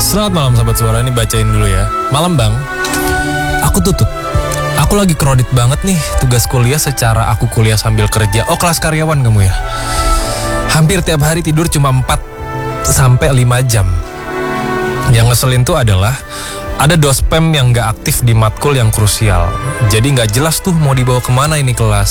Selamat malam sahabat suara, ini bacain dulu ya. Malam bang, aku tutup. Aku lagi kredit banget nih tugas kuliah secara aku kuliah sambil kerja. Oh kelas karyawan kamu ya. Hampir tiap hari tidur cuma 4 sampai 5 jam. Yang ngeselin tuh adalah ada dospem yang gak aktif di matkul yang krusial. Jadi gak jelas tuh mau dibawa kemana ini kelas.